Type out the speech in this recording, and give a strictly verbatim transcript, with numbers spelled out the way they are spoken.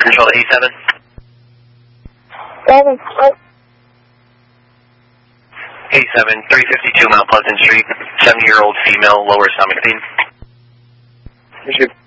Control to A seven. Seven. A seven, three fifty-two Mount Pleasant Street, seventy-year-old female, lower stomach pain. Appreciate it.